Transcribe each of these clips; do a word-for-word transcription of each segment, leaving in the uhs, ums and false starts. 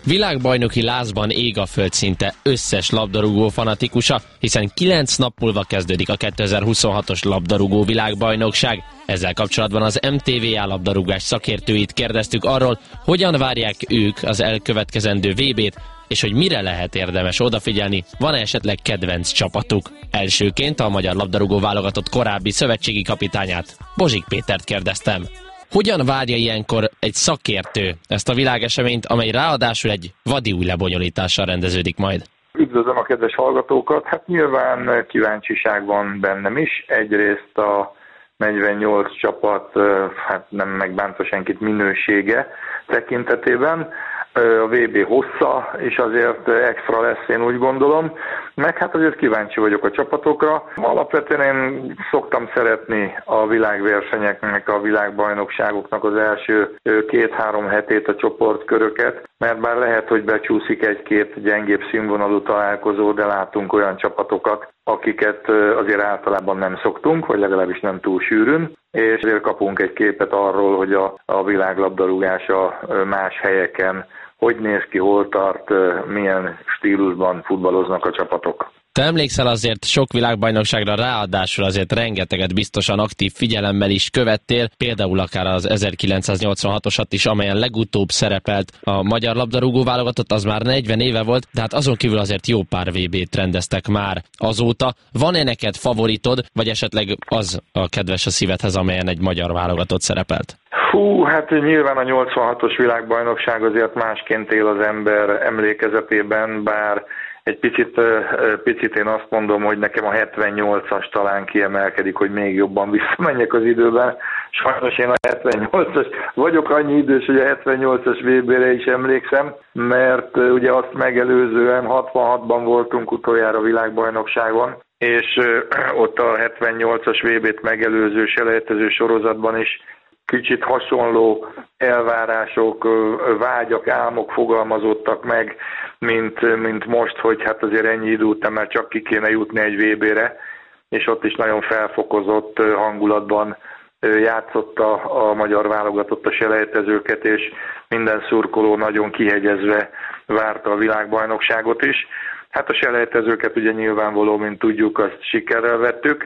Világbajnoki lázban ég a föld szinte összes labdarúgó fanatikusa, hiszen kilenc nap múlva kezdődik a kétezer-huszonhatos labdarúgó világbajnokság. Ezzel kapcsolatban az em té vé á labdarúgás szakértőit kérdeztük arról, hogyan várják ők az elkövetkezendő vé bét, és hogy mire lehet érdemes odafigyelni, van esetleg kedvenc csapatuk. Elsőként a magyar labdarúgó válogatott korábbi szövetségi kapitányát, Bozsik Pétert kérdeztem. Hogyan várja ilyenkor egy szakértő ezt a világeseményt, amely ráadásul egy vadi új lebonyolítással rendeződik majd? Üdvözlöm a kedves hallgatókat! Hát nyilván kíváncsiság van bennem is. Egyrészt a negyvennyolc csapat, hát nem megbántva senkit, minősége tekintetében. A vé bé hossza is azért extra lesz, én úgy gondolom. Meg hát azért kíváncsi vagyok a csapatokra. Alapvetően én szoktam szeretni a világversenyeknek, a világbajnokságoknak az első két-három hetét, a csoportköröket, mert bár lehet, hogy becsúszik egy-két gyengébb színvonalú találkozó, de látunk olyan csapatokat, akiket azért általában nem szoktunk, vagy legalábbis nem túl sűrűn, és azért kapunk egy képet arról, hogy a, a világlabdarúgása más helyeken hogy néz ki, hol tart, milyen stílusban futballoznak a csapatok. Te emlékszel azért sok világbajnokságra, ráadásul azért rengeteget biztosan aktív figyelemmel is követtél, például akár az ezerkilencszáznyolcvanhatosat is, amelyen legutóbb szerepelt a magyar labdarúgó válogatott, az már negyven éve volt, de hát azon kívül azért jó pár vé bét rendeztek már azóta. Van-e neked favoritod, vagy esetleg az a kedves a szívedhez, amelyen egy magyar válogatott szerepelt? Hú, hát nyilván a nyolcvanhatos világbajnokság azért másként él az ember emlékezetében, bár egy picit, picit én azt mondom, hogy nekem a hetvennyolcas talán kiemelkedik, hogy még jobban visszamenjek az időben. Sajnos én a hetvennyolcas vagyok annyi idős, hogy a hetvennyolcas vé bére is emlékszem, mert ugye azt megelőzően hatvanhatban voltunk utoljára világbajnokságon, és ott a hetvennyolcas vé bét megelőző selejtező sorozatban is kicsit hasonló elvárások, vágyak, álmok fogalmazottak meg, mint, mint most, hogy hát azért ennyi idő után már csak ki kéne jutni egy vé bére, és ott is nagyon felfokozott hangulatban játszotta a magyar válogatott a selejtezőket, és minden szurkoló nagyon kihegyezve várta a világbajnokságot is. Hát a selejtezőket ugye nyilvánvaló, mint tudjuk, azt sikerrel vettük.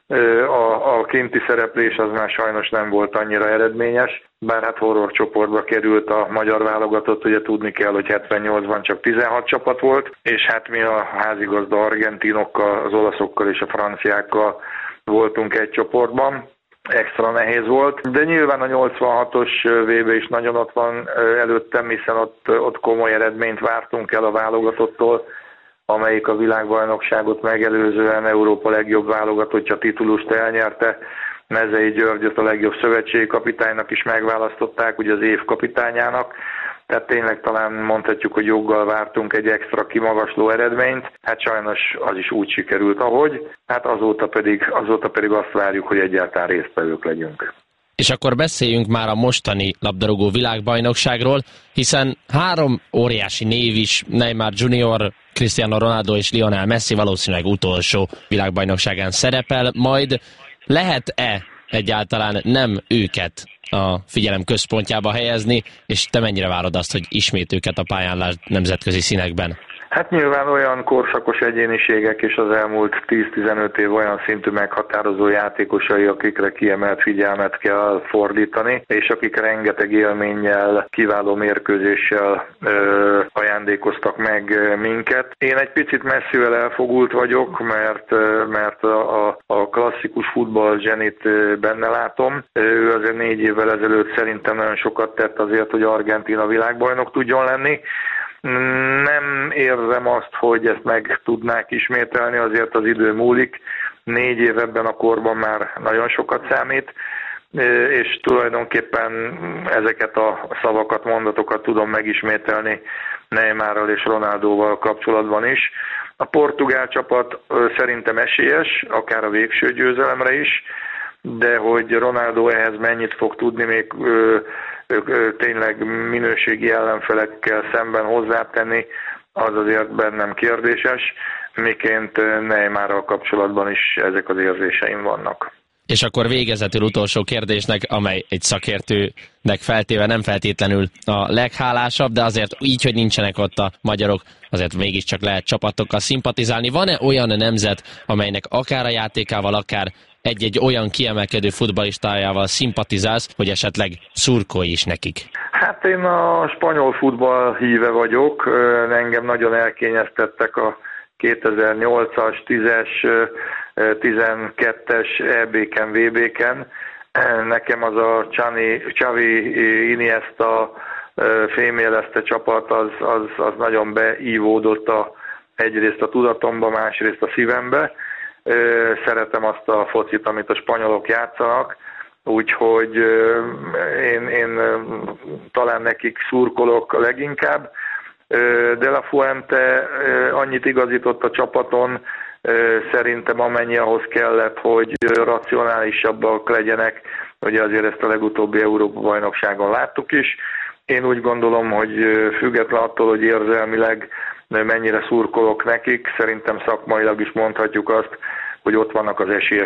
A, a kinti szereplés az már sajnos nem volt annyira eredményes, bár hát horror csoportba került a magyar válogatott, ugye tudni kell, hogy hetvennyolcban csak tizenhat csapat volt, és hát mi a házigazda argentinokkal, az olaszokkal és a franciákkal voltunk egy csoportban. Extra nehéz volt, de nyilván a nyolcvanhatos vé bé is nagyon ott van előttem, hiszen ott, ott komoly eredményt vártunk el a válogatottól, amelyik a világbajnokságot megelőzően Európa legjobb válogatottja titulust elnyerte. Mezei Györgyöt a legjobb szövetségi kapitánynak is megválasztották, ugye az év kapitányának. Tehát tényleg talán mondhatjuk, hogy joggal vártunk egy extra kimagasló eredményt. Hát sajnos az is úgy sikerült, ahogy. Hát azóta pedig, azóta pedig azt várjuk, hogy egyáltalán résztvevők legyünk. És akkor beszéljünk már a mostani labdarúgó világbajnokságról, hiszen három óriási név is, Neymar junior, Cristiano Ronaldo és Lionel Messi valószínűleg utolsó világbajnokságán szerepel, majd lehet-e egyáltalán nem őket a figyelem központjába helyezni, és te mennyire várod azt, hogy ismét őket a pályán lásd nemzetközi színekben? Hát nyilván olyan korszakos egyéniségek és az elmúlt tíz-tizenöt év olyan szintű meghatározó játékosai, akikre kiemelt figyelmet kell fordítani, és akik rengeteg élménnyel, kiváló mérkőzéssel ö, ajándékoztak meg minket. Én egy picit messzivel elfogult vagyok, mert, mert a, a, a klasszikus futball zsenit benne látom. Ő azért négy évvel ezelőtt szerintem nagyon sokat tett azért, hogy Argentína világbajnok tudjon lenni. Nem érzem azt, hogy ezt meg tudnák ismételni, azért az idő múlik. Négy év ebben a korban már nagyon sokat számít, és tulajdonképpen ezeket a szavakat, mondatokat tudom megismételni Neymarral és Ronaldóval kapcsolatban is. A portugál csapat szerintem esélyes, akár a végső győzelemre is, de hogy Ronaldo ehhez mennyit fog tudni még ők tényleg minőségi ellenfelekkel szemben hozzátenni, az azért bennem kérdéses, miként Neymarral kapcsolatban is ezek az érzéseim vannak. És akkor végezetül utolsó kérdésnek, amely egy szakértőnek feltéve nem feltétlenül a leghálásabb, de azért így, hogy nincsenek ott a magyarok, azért mégiscsak lehet csapatokkal szimpatizálni. Van-e olyan nemzet, amelynek akár a játékával, akár egy-egy olyan kiemelkedő futballistájával szimpatizálsz, hogy esetleg szurkolj is nekik? Hát én a spanyol futball híve vagyok, engem nagyon elkényeztettek a kétezer-nyolcas, tízes, tizenkettes é bé-ken, vé bé-ken. Nekem az a Xavi, Iniesta fémjelezte csapat, az, az, az nagyon beívódott a, egyrészt a tudatomba, másrészt a szívembe. Szeretem azt a focit, amit a spanyolok játszanak, úgyhogy én, én talán nekik szurkolok leginkább. De La Fuente annyit igazított a csapaton, szerintem amennyi ahhoz kellett, hogy racionálisabbak legyenek, ugye azért ezt a legutóbbi Európa-bajnokságon láttuk is. Én úgy gondolom, hogy független attól, hogy érzelmileg mennyire szurkolok nekik, szerintem szakmailag is mondhatjuk azt, hogy ott vannak az esélyes